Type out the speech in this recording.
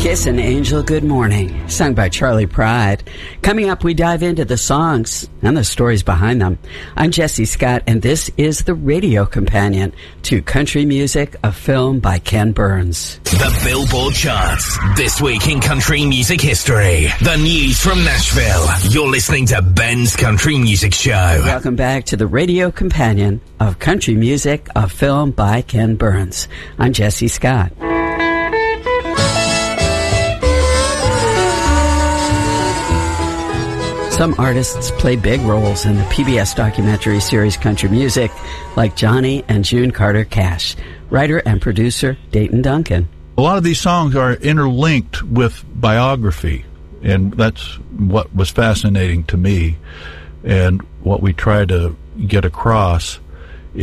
Kiss an Angel Good Morning, sung by Charlie Pride. Coming up, we dive into the songs and the stories behind them. I'm Jesse Scott, and this is the radio companion to country music, a film by Ken Burns. The Billboard charts, this week in country music history. The news from Nashville. You're listening to Ben's Country Music Show. Welcome back to the radio companion of country music, a film by Ken Burns. I'm Jesse Scott. Some artists play big roles in the PBS documentary series Country Music, like Johnny and June Carter Cash. Writer and producer Dayton Duncan. A lot of these songs are interlinked with biography, and that's what was fascinating to me and what we try to get across.